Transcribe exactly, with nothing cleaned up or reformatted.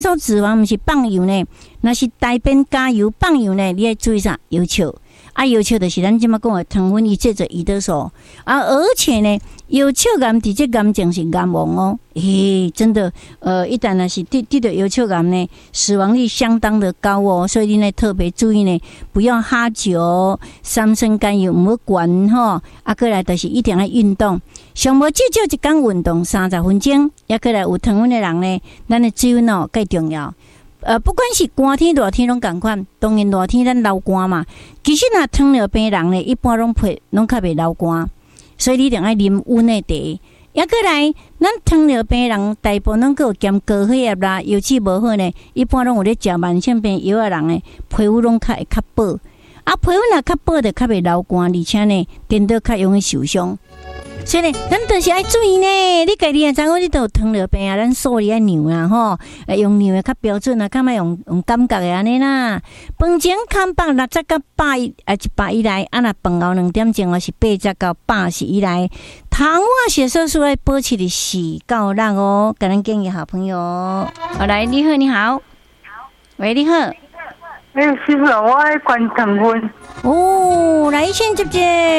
少脂肪不是放油呢，那是大便加油放油呢，你要注意啥？油球啊，油球就是咱即马讲的糖分，伊借着胰岛素啊，而且呢，油球癌直接癌症是癌王哦，嘿，真的，呃，一旦若是得得到油球癌呢，死亡率相当的高哦，所以你呢特别注意呢，不要喝酒，三酸甘油唔好灌吼，啊，过来就是一定要运动，上无至少一天运动三十分钟，也过来有糖分的人呢，咱的水分哦介重要。呃，不管是寒天热天拢共款，当然热天咱流汗嘛。其实若糖尿病人呢，一般拢配拢较袂流汗，所以你一定要啉温的茶。也过来，咱糖尿病人大部分拢有兼高血压啦，油脂无好呢，一般拢有咧食慢性病药的人呢，皮肤拢较会较薄。啊，皮肤若较薄的较袂流汗，而且呢，颠倒较容易受伤。所以呢，咱就是要注意呢。你家己也知影，你都有糖尿病啊，咱数理要量啦吼，用量的较标准啊，较莫用用感觉的安尼啦。饭前看饱六十到百啊一百以内，啊那饭后两点钟啊是八十到八十以内。糖化血色素要保持的是够力哦。给咱建议好朋友，好来，你好，你好，喂，你好， 哎，师傅，我爱关糖分。 哦，来先接接。